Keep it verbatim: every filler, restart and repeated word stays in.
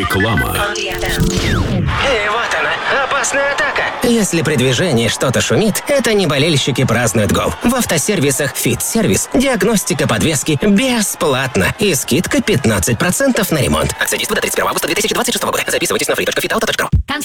Реклама. И вот она, опасная атака. Если при движении что-то шумит, это не болельщики празднуют гол. В автосервисах «Фит-сервис» диагностика подвески бесплатно и скидка пятнадцать процентов на ремонт. Акция действует до тридцать первого августа две тысячи двадцать шестого года. Записывайтесь на free точка fit auto точка ru.